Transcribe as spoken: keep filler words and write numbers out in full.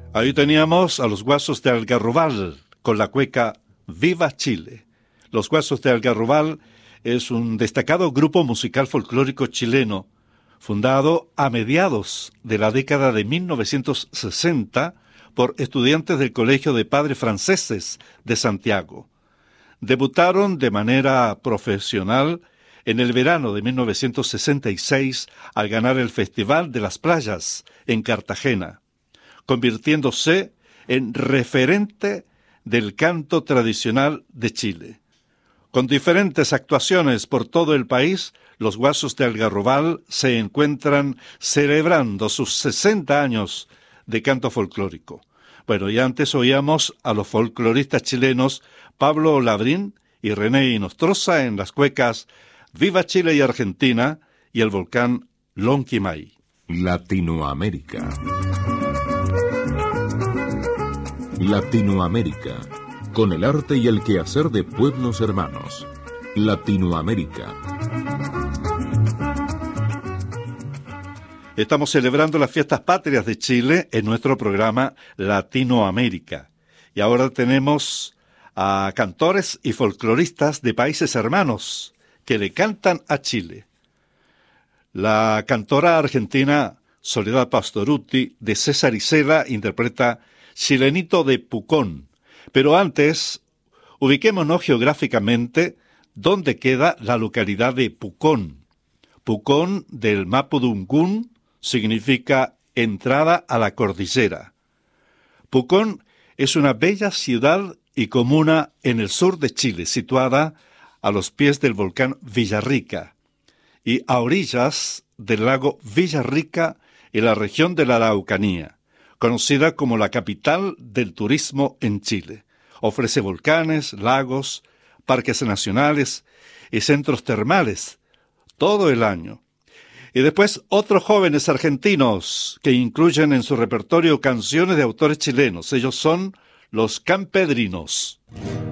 Ahí teníamos a los Guasos de Algarrobal con la cueca Viva Chile. Los Guasos de Algarrobal es un destacado grupo musical folclórico chileno, fundado a mediados de la década de mil novecientos sesenta por estudiantes del Colegio de Padres Franceses de Santiago. Debutaron de manera profesional en el verano de mil novecientos sesenta y seis al ganar el Festival de las Playas en Cartagena, convirtiéndose en referente del canto tradicional de Chile. Con diferentes actuaciones por todo el país, los Guasos de Algarrobal se encuentran celebrando sus sesenta años de canto folclórico. Bueno, y antes oíamos a los folcloristas chilenos Pablo Labrín y René Inostroza en las cuecas Viva Chile y Argentina y el volcán Lonquimay. Latinoamérica. Latinoamérica, con el arte y el quehacer de pueblos hermanos. Latinoamérica. Estamos celebrando las fiestas patrias de Chile en nuestro programa Latinoamérica. Y ahora tenemos a cantores y folcloristas de países hermanos que le cantan a Chile. La cantora argentina Soledad Pastorutti de César Isela interpreta Chilenito de Pucón. Pero antes, ubiquémonos geográficamente dónde queda la localidad de Pucón. Pucón del mapudungún significa entrada a la cordillera. Pucón es una bella ciudad y comuna en el sur de Chile, situada a los pies del volcán Villarrica y a orillas del lago Villarrica en la región de la Araucanía, conocida como la capital del turismo en Chile. Ofrece volcanes, lagos, parques nacionales y centros termales todo el año. Y después otros jóvenes argentinos que incluyen en su repertorio canciones de autores chilenos. Ellos son los Campedrinos.